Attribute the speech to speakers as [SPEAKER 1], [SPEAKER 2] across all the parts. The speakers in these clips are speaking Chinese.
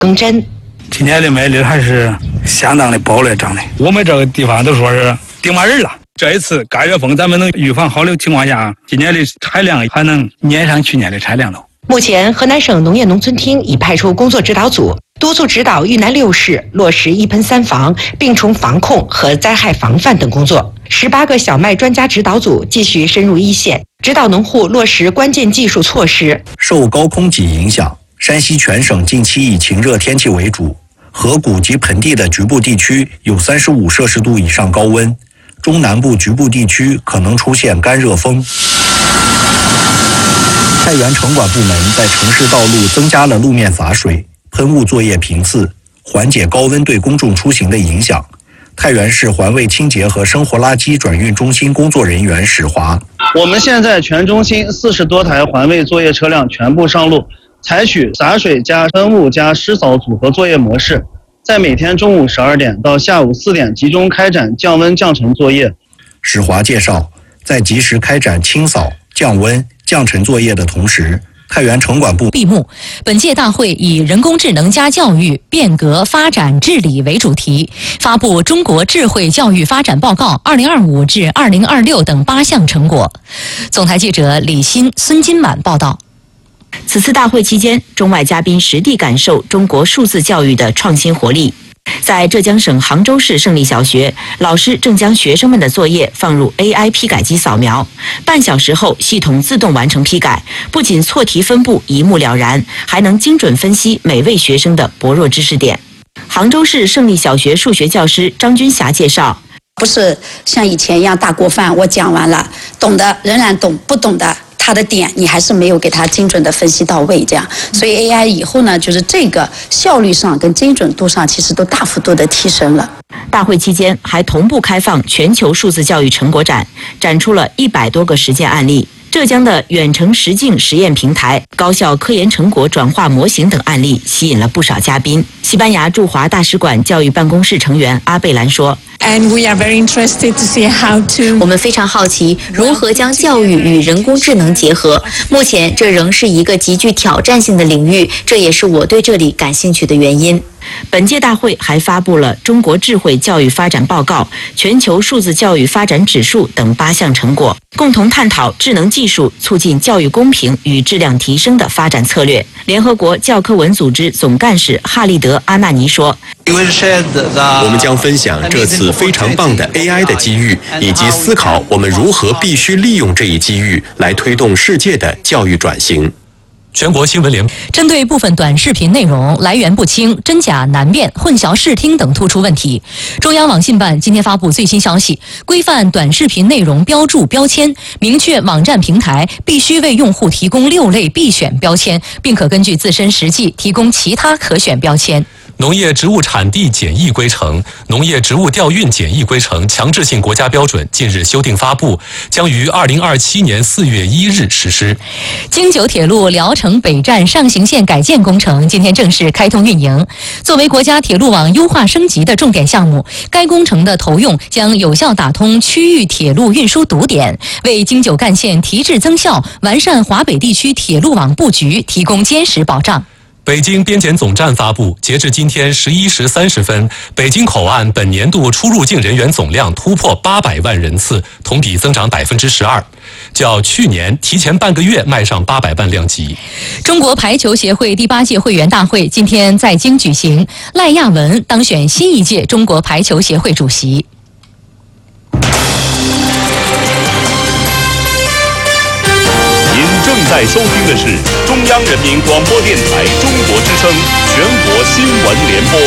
[SPEAKER 1] 更真。
[SPEAKER 2] 今年的麦粒还是相当的饱了长的，我们这个地方都说是顶满人了。这一次干热风咱们能预防好的情况下，今年的产量还能撵上去年的产量了。
[SPEAKER 1] 目前，河南省农业农村厅已派出工作指导组，督促指导豫南6市落实一喷三防、病虫防控和灾害防范等工作。18个小麦专家指导组继续深入一线，指导农户落实关键技术措施。
[SPEAKER 3] 受高空霁影响，山西全省近期以晴热天气为主，河谷及盆地的局部地区有35摄氏度以上高温，中南部局部地区可能出现干热风。太原城管部门在城市道路增加了路面洒水、喷雾作业频次，缓解高温对公众出行的影响。太原市环卫清洁和生活垃圾转运中心工作人员史华：
[SPEAKER 4] 我们现在全中心40多台环卫作业车辆全部上路，采取洒水加喷雾加湿扫组合作业模式，在每天中午12点到下午4点集中开展降温降尘作业。
[SPEAKER 3] 史华介绍，在及时开展清扫、降温、降尘作业的同时，太原城管部
[SPEAKER 5] 闭幕。本届大会以人工智能加教育变革发展治理为主题，发布《中国智慧教育发展报告（2025至2026）》等8项成果。总台记者李欣、孙金满报道。
[SPEAKER 6] 此次大会期间，中外嘉宾实地感受中国数字教育的创新活力。在浙江省杭州市胜利小学，老师正将学生们的作业放入 AI 批改机扫描，半小时后系统自动完成批改，不仅错题分布一目了然，还能精准分析每位学生的薄弱知识点。杭州市胜利小学数学教师张军霞介绍，
[SPEAKER 7] 不是像以前一样大锅饭，我讲完了，懂的仍然懂，不懂的它的点你还是没有给它精准的分析到位，这样，所以 AI 以后呢，就是这个效率上跟精准度上其实都大幅度的提升了。
[SPEAKER 6] 大会期间还同步开放全球数字教育成果展，展出了100多个实践案例。浙江的远程实境实验平台、高校科研成果转化模型等案例吸引了不少嘉宾。西班牙驻华大使馆教育办公室成员阿贝兰说，
[SPEAKER 8] 我们非常好奇如何将教育与人工智能结合。目前这仍是一个极具挑战性的领域，这也是我对这里感兴趣的原因。
[SPEAKER 6] 本届大会还发布了《中国智慧教育发展报告》、全球数字教育发展指数等8项成果，共同探讨智能技术促进教育公平与质量提升的发展策略。联合国教科文组织总干事哈利德·阿纳尼说，
[SPEAKER 9] 我们将分享这次非常棒的 AI 的机遇，以及思考我们如何必须利用这一机遇来推动世界的教育转型。
[SPEAKER 5] 全国新闻联播针对部分短视频内容来源不清、真假难辨、混淆视听等突出问题，中央网信办今天发布最新消息，规范短视频内容标注标签，明确网站平台必须为用户提供6类必选标签，并可根据自身实际提供其他可选标签。
[SPEAKER 10] 农业植物产地检疫规程、农业植物调运检疫规程强制性国家标准近日修订发布，将于2027年4月1日实施。
[SPEAKER 5] 京九铁路聊城北站上行线改建工程今天正式开通运营。作为国家铁路网优化升级的重点项目，该工程的投用将有效打通区域铁路运输堵点，为京九干线提质增效、完善华北地区铁路网布局提供坚实保障。
[SPEAKER 10] 北京边检总站发布，截至今天11时30分，北京口岸本年度出入境人员总量突破800万人次，同比增长12%，较去年提前半个月迈上800万量级。
[SPEAKER 5] 中国排球协会第8届会员大会今天在京举行，赖亚文当选新一届中国排球协会主席。
[SPEAKER 11] 正在收听的是中央人民广播电台中国之声全国新闻联播。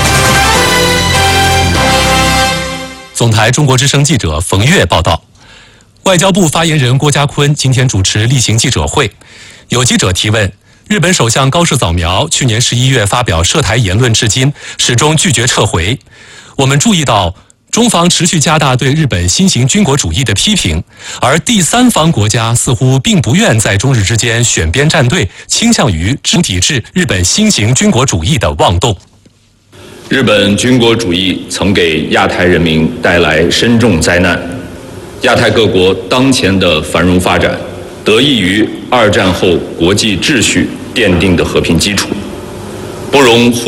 [SPEAKER 10] 总台中国之声记者冯月报道，外交部发言人郭家坤今天主持例行记者会，有记者提问，日本首相高市早苗去年11月发表涉台言论至今始终拒绝撤回。我们注意到中方持续加大对日本新型军国主义的批评，而第三方国家似乎并不愿在中日之间选边站队，倾向于抵制日本新型军国主义的妄动。
[SPEAKER 12] 日本军国主义曾给亚太人民带来深重灾难，亚太各国当前的繁荣发展得益于2战后国际秩序奠定的和平基础。 不容忽